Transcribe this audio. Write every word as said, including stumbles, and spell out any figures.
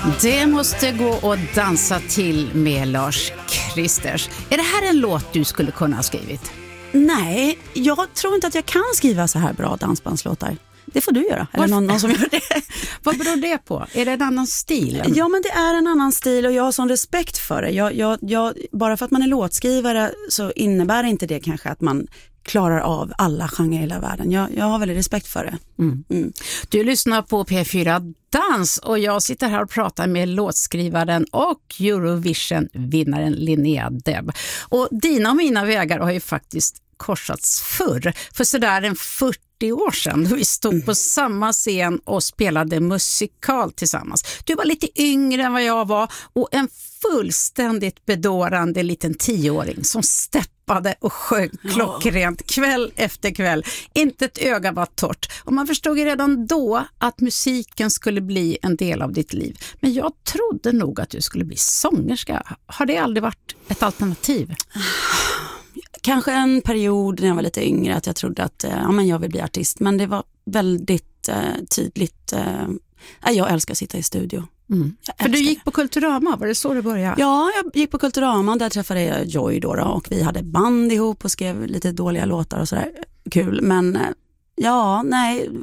Det måste gå att dansa till med Lars Kristers. Är det här en låt du skulle kunna ha skrivit? Nej, jag tror inte att jag kan skriva så här bra dansbandslåtar. Det får du göra, eller någon, någon som gör det. Vad beror det på? Är det en annan stil? Ja, men det är en annan stil och jag har sån respekt för det. Jag, jag, jag, bara för att man är låtskrivare så innebär inte det kanske att man klarar av alla genrer i hela världen. Jag, jag har väldigt respekt för det. Mm. Mm. Du lyssnar på P fyra Dans och jag sitter här och pratar med låtskrivaren och Eurovision-vinnaren Linnea Deb. Och dina och mina vägar har ju faktiskt korsats förr. För sådär en fyrtio år sedan då vi stod mm. på samma scen och spelade musikal tillsammans. Du var lite yngre än vad jag var och en fullständigt bedårande liten tioåring som steppade och sjöng klockrent kväll efter kväll. Inte ett öga var torrt. Och man förstod ju redan då att musiken skulle bli en del av ditt liv. Men jag trodde nog att du skulle bli sångerska. Har det aldrig varit ett alternativ? Kanske en period när jag var lite yngre att jag trodde att ja, men jag vill bli artist. Men det var väldigt eh, tydligt. Eh, jag älskar att sitta i studio. Mm. För du gick på Kulturama, var det så du började? Ja, jag gick på Kulturama. Där träffade jag Joy då, då och vi hade band ihop och skrev lite dåliga låtar och sådär. Kul, men ja, nej,